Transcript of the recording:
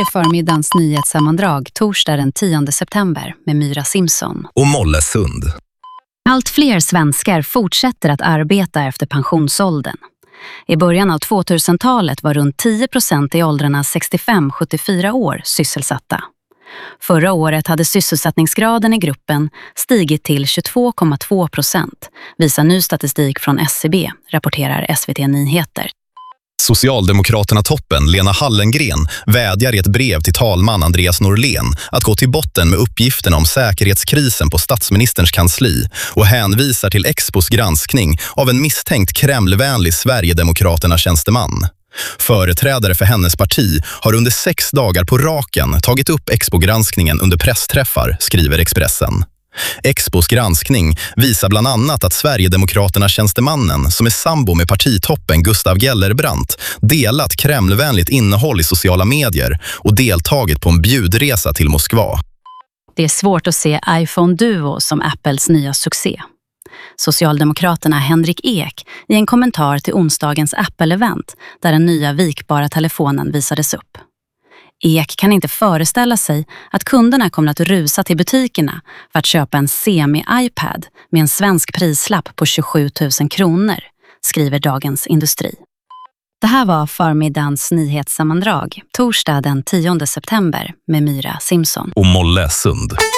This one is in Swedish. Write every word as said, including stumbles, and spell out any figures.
är förmiddagens nyhetssammandrag torsdag den tionde september med Myra Simpson och Molle Sund. Allt fler svenskar fortsätter att arbeta efter pensionsåldern. I början av tvåtusentalet var runt tio procent i åldrarna sextiofem till sjuttiofyra år sysselsatta. Förra året hade sysselsättningsgraden i gruppen stigit till tjugotvå komma två procent, visar ny statistik från S C B, rapporterar S V T Nyheter. Socialdemokraterna-toppen Lena Hallengren vädjar i ett brev till talman Andreas Norlén att gå till botten med uppgifterna om säkerhetskrisen på statsministerns kansli och hänvisar till Expos granskning av en misstänkt Kremlvänlig Sverigedemokraterna-tjänsteman. Företrädare för hennes parti har under sex dagar på raken tagit upp Expo-granskningen under pressträffar, skriver Expressen. Expos granskning visar bland annat att Sverigedemokraterna-tjänstemannen som är sambo med partitoppen Gustav Gellerbrandt delat Kremlvänligt innehåll i sociala medier och deltagit på en bjudresa till Moskva. Det är svårt att se iPhone Duo som Apples nya succé. Socialdemokraterna Henrik Ek i en kommentar till onsdagens Apple-event där den nya vikbara telefonen visades upp. Ek kan inte föreställa sig att kunderna kommer att rusa till butikerna för att köpa en semi-iPad med en svensk prislapp på tjugosju tusen kronor, skriver Dagens Industri. Det här var förmiddagens nyhetssammandrag torsdag den tionde september med Myra Simpson och Molle Sund.